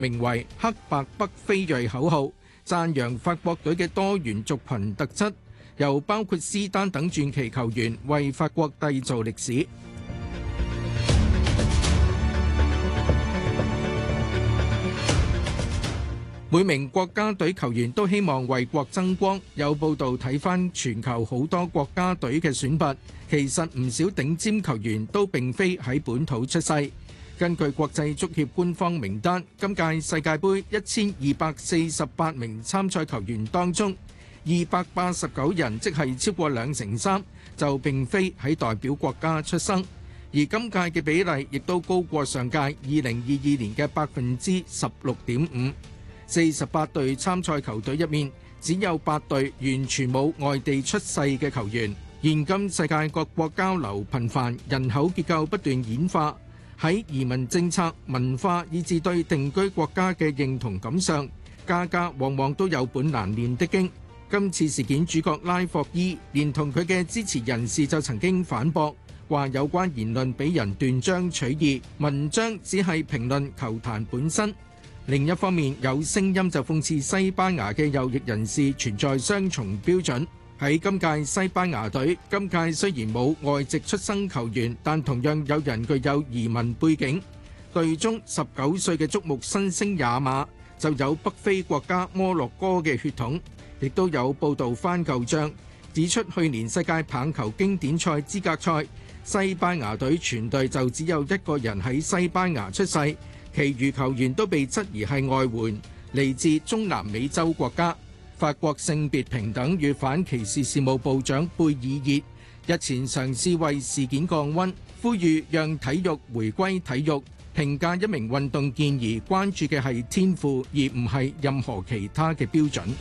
名為黑白北非裔口號，讚揚法國隊嘅多元族群特質，又包括斯丹等傳奇球員為法國締造歷史。每名國家隊球員都希望為國爭光。有報道睇返全球好多國家隊嘅選拔，其實唔少頂尖球員都並非喺本土出世。根據國際足協官方名單，今屆世界盃1248名參賽球員當中，289人，即係超過23%，就並非喺代表國家出生。而今屆嘅比例亦都高過上屆2022年嘅16.5%。48隊參賽球隊入面，只有8隊完全冇外地出世嘅球員。現今世界各國交流頻繁，人口結構不斷演化，喺移民政策、文化以至對定居國家嘅認同感上，家家往往都有本難念的經。今次事件主角拉霍伊連同佢嘅支持人士就曾經反駁，話有關言論俾人斷章取義，文章只係評論球壇本身。另一方面，有聲音就諷刺西班牙嘅右翼人士存在雙重標準。喺今屆西班牙隊，今屆雖然冇外籍出生球員，但同樣有人具有移民背景。隊中19歲嘅矚目新星也馬就有北非國家摩洛哥嘅血統。亦都有報道翻舊帳，指出去年世界棒球經典賽資格賽，西班牙隊全隊就只有一個人喺西班牙出世。其餘球員都被質疑係外援，嚟自中南美洲國家。法國性別平等與反歧視事務部長貝爾熱日前嘗試為事件降溫，呼籲讓體育回歸體育，評價一名運動健兒關注嘅係天賦，而唔係任何其他嘅標準。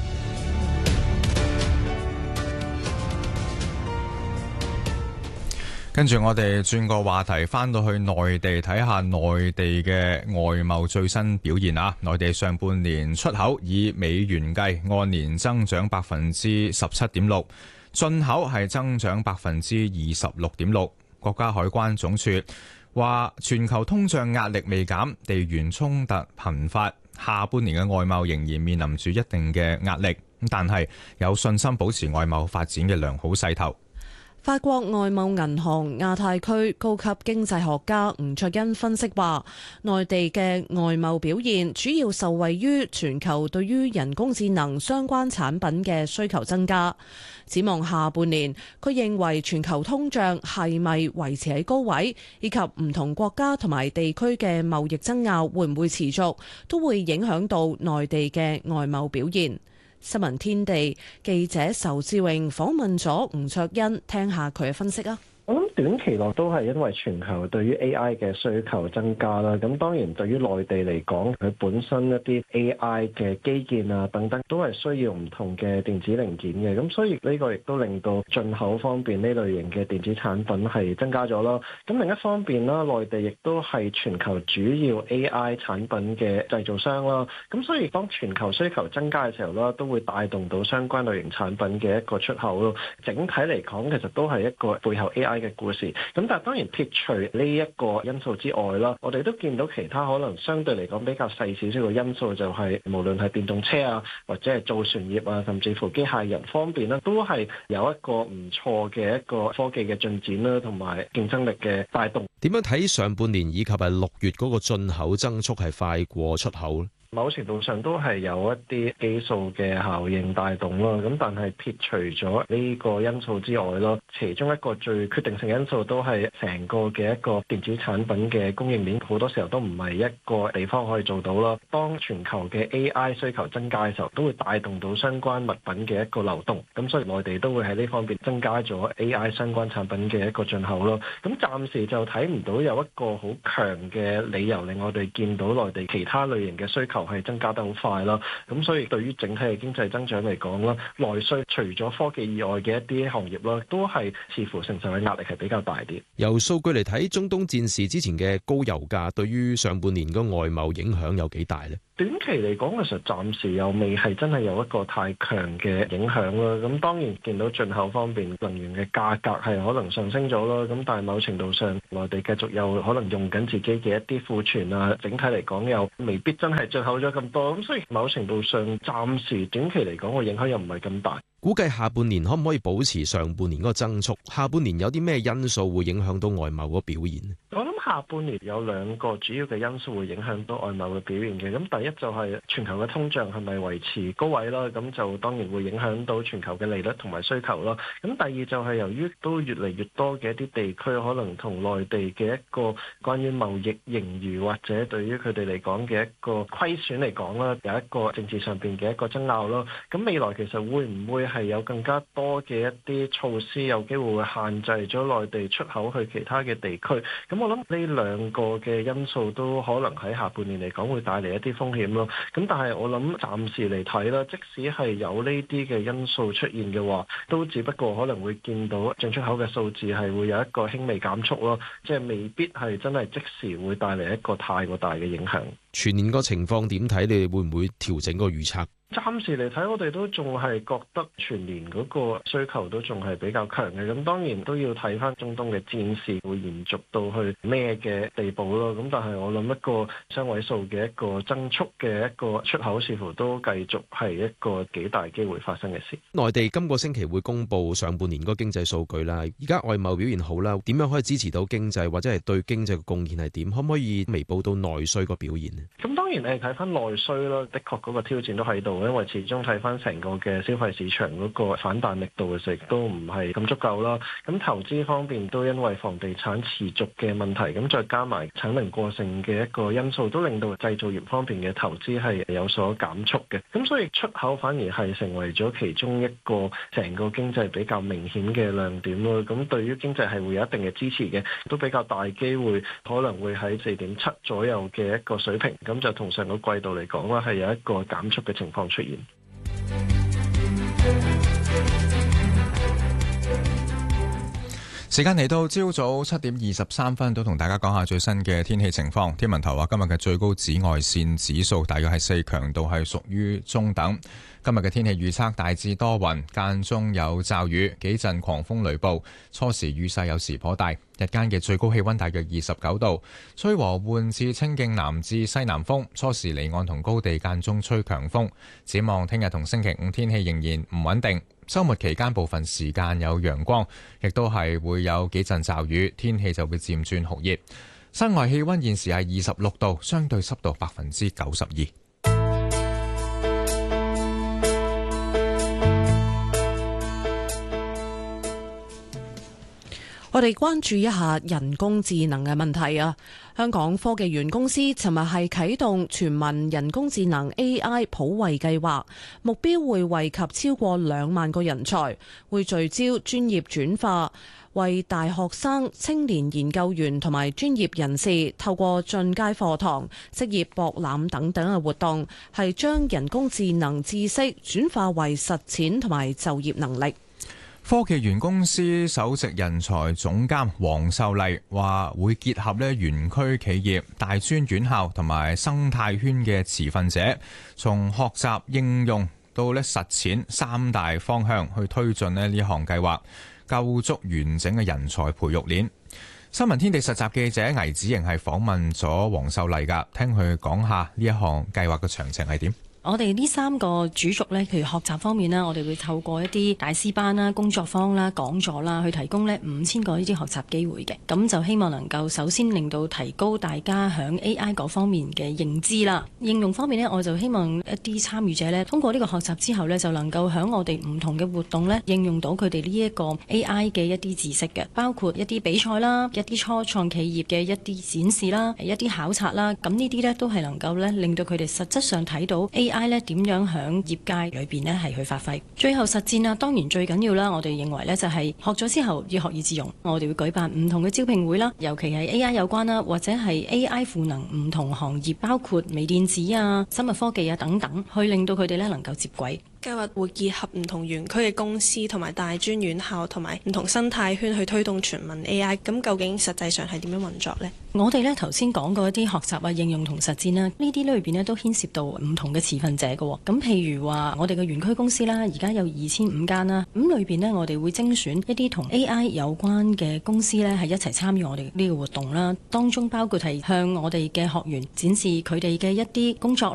跟住我哋轉個話題，翻到去內地睇下內地嘅外貿最新表現啊！內地上半年出口以美元計，按年增長17.6%，進口係增長26.6%。國家海關總署話，全球通脹壓力未減，地緣衝突頻發，下半年嘅外貿仍然面臨住一定嘅壓力，但係有信心保持外貿發展嘅良好勢頭。 法國外貿銀行亞太區高級經濟學家吳卓恩分析話，內地嘅外貿表現主要受惠於全球對於人工智能相關產品嘅需求增加。展望下半年，佢認為全球通脹係咪維持喺高位，以及唔同國家同埋地區嘅貿易爭拗會唔會持續，都會影響到內地嘅外貿表現。新聞天地記者仇志榮訪問咗吳卓恩，聽下佢嘅分析啊。 我諗短期內都係因為全球對於 AI 嘅需求增加啦，咁當然對於內地嚟講，佢本身一啲 AI 嘅基建啊等等，都係需要唔同嘅電子零件嘅，咁所以呢個亦都令到進口方面呢類型嘅電子產品係增加咗啦。咁另一方面啦，內地亦都係全球主要 AI 產品嘅製造商啦，咁所以當全球需求增加嘅時候啦，都會帶動到相關類型產品嘅一個出口咯。整體嚟講，其實都係一個背後 AI嘅故事，咁但係當然撇除呢一個因素之外啦，我哋都見到其他可能相對嚟講比較細少少嘅因素，就係無論係電動車啊，或者係造船業啊，甚至乎機械人方面啦，都係有一個唔錯嘅一個科技嘅進展啦，同埋競爭力嘅帶動。 點樣睇上半年以及係6月嗰個進口增速係快過出口咧？ 某程度上都係有一啲基數嘅效應帶動咯，咁但係撇除咗呢個因素之外咯，其中一個最決定性因素都係成個嘅一個電子產品嘅供應鏈，好多時候都唔係一個地方可以做到啦。當全球嘅 AI 需求增加嘅時候，都會帶動到相關物品嘅一個流動，咁所以內地都會喺呢方面增加咗 AI 相關產品嘅一個進口咯。咁暫時就睇唔到有一個好強嘅理由令我哋見到內地其他類型嘅需求係增加得好快啦，咁所以對於整體嘅經濟增長嚟講啦，內需除咗科技以外嘅一啲行業啦，都係似乎承受嘅壓力係比較大啲。 由數據嚟睇，中東戰事之前嘅高油價對於上半年嘅外貿影響有幾大呢？ 短期嚟講，其實暫時又未係真係有一個太強嘅影響啦。咁當然見到進口方面能源嘅價格係可能上升咗啦。咁但係某程度上，內地繼續有可能用緊自己嘅一啲庫存啊，整體嚟講又未必真係進口咗咁多。咁所以某程度上，暫時短期嚟講個影響又唔係咁大。 估計下半年可唔可以保持上半年嗰個增速？下半年有啲咩因素會影響到外貿嗰表現？ 我諗下半年有兩個主要嘅因素會影響到外貿嘅表現嘅。咁第一就係全球嘅通脹係咪維持高位啦？咁就當然會影響到全球嘅利率同埋需求啦。咁第二就係由於都越嚟越多嘅一啲地區可能同內地嘅一個關於貿易盈餘或者對於佢哋嚟講嘅一個虧損嚟講啦，有一個政治上邊嘅一個爭拗咯。咁未來其實會唔會係有更加多嘅一啲措施，有機會會限制咗內地出口去其他嘅地區？咁我諗呢兩個嘅因素都可能喺下半年嚟講會帶嚟一啲風險咯。咁但係我諗暫時嚟睇啦，即使係有呢啲嘅因素出現嘅話，都只不過可能會見到進出口嘅數字係會有一個輕微減速咯，即係未必係真係即時會帶嚟一個太過大嘅影響。 全年個情況點睇？你哋會唔會調整個預測？ 暫時嚟睇，我哋都仲係覺得全年嗰個需求都仲係比較強嘅。咁當然都要睇翻中東嘅戰事會延續到去咩嘅地步咯。咁但係我諗一個雙位數嘅一個增速嘅一個出口，似乎都繼續係一個幾大機會發生嘅事。 內地今個星期會公布上半年嗰個經濟數據啦。而家外貿表現好啦，點樣可以支持到經濟，或者係對經濟嘅貢獻係點？可唔可以彌補到內需個表現呢？ 咁當然你睇翻內需啦，的確嗰個挑戰都喺度。因為始終睇翻成個嘅消費市場嗰個反彈力度嘅時都唔係咁足夠啦。咁投資方面都因為房地產持續嘅問題，咁再加埋產能過剩嘅一個因素，都令到製造業方面嘅投資係有所減速嘅。咁所以出口反而係成為咗其中一個成個經濟比較明顯嘅亮點咯。咁對於經濟係會有一定嘅支持嘅，都比較大機會可能會喺4.7左右嘅一個水平。咁就同上個季度嚟講啦，係有一個減速嘅情況出現。 時間嚟到朝早7:23，都同大家講下最新嘅天氣情況。天文台話今日嘅最高紫外線指數大約係4，強度係屬於中等。今日嘅天氣預測大致多雲，間中有驟雨，幾陣狂風雷暴，初時雨勢有時頗大。日間嘅最高氣溫大約29度，吹和緩至清勁南至西南風，初時離岸同高地間中吹強風。展望聽日同星期五天氣仍然唔穩定，週末期間部分時間有陽光，亦都係會有幾陣驟雨，天氣就會漸轉酷熱。室外氣溫現時係26度，相對濕度92%。 我哋關注一下人工智能嘅問題啊！香港科技園公司尋日係啟動全民人工智能 AI 普惠計劃，目標會惠及超過2萬個人才，會聚焦專業轉化，為大學生、青年研究員同埋專業人士透過進階課堂、職業博覽等等嘅活動，係將人工智能知識轉化為實踐同埋就業能力。 科技園公司首席人才總監黃秀麗話，會結合園區企業、大專院校同埋生態圈嘅持份者，從學習應用到實踐3大方向去推進呢項計劃，構築完整嘅人才培育鏈。新聞天地實習記者倪子瑩係訪問咗黃秀麗㗎，聽佢講下呢一項計劃嘅詳情係點。 我哋呢3個主軸呢，譬如學習方面啦，我哋會透過一啲大師班啦、工作坊啦、講座啦，去提供呢5000個呢啲學習機會嘅。咁就希望能夠首先令到提高大家響 AI 嗰方面嘅認知啦。應用方面呢，我就希望一啲參與者呢，通過呢個學習之後呢，就能夠響我哋唔同嘅活動呢，應用到佢哋呢一個 AI 嘅一啲知識嘅，包括一啲比賽啦、一啲初創企業嘅一啲展示啦、一啲考察啦。咁呢啲呢，都係能夠呢，令到佢哋實質上睇到 AI 咧點樣響業界裏邊咧係去發揮，最後實戰啊，當然最緊要啦。我哋認為咧就係學咗之後要學以致用，我哋會舉辦唔同嘅招聘會啦，尤其係 AI 有關啦，或者係 AI 賦能唔同行業，包括微電子啊、生物科技啊等等，去令到佢哋咧能夠接軌。 計劃會結合唔同園區嘅公司同埋大專院校同埋唔同生態圈去推動全民 AI。咁究竟實際上係點樣運作呢？ 我哋咧頭先講過一啲學習啊、應用同實踐啦，呢啲裏邊咧都牽涉到唔同嘅持份者嘅。咁譬如話，我哋嘅園區公司啦，而家有2500間啦，咁裏邊呢，我哋會精選一啲同 AI 有關嘅公司呢，係一齊參與我哋呢個活動啦。當中包括係向我哋嘅學員展示佢哋嘅一啲工作